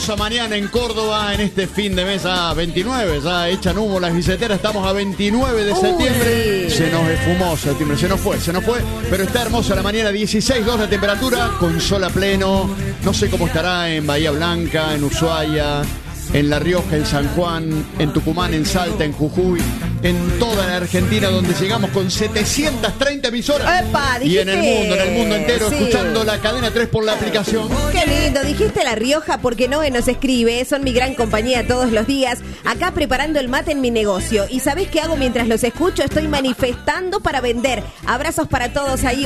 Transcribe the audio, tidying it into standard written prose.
hermosa mañana en Córdoba en este fin de mes, 29, ya echan humo las billeteras, estamos a 29 de septiembre. Se nos esfumó septiembre, se nos fue, pero está hermosa la mañana, 16 grados de temperatura, con sol a pleno. No sé cómo estará en Bahía Blanca, en Ushuaia, en La Rioja, en San Juan, en Tucumán, en Salta, en Jujuy, en toda la Argentina, donde llegamos con 730 emisoras. ¡Epa! Y en el mundo entero, sí, escuchando la cadena 3 por la aplicación. Qué lindo, dijiste La Rioja porque Noé nos escribe, son mi gran compañía todos los días, acá preparando el mate en mi negocio. ¿Y sabés qué hago mientras los escucho? Estoy manifestando para vender. Abrazos para todos ahí.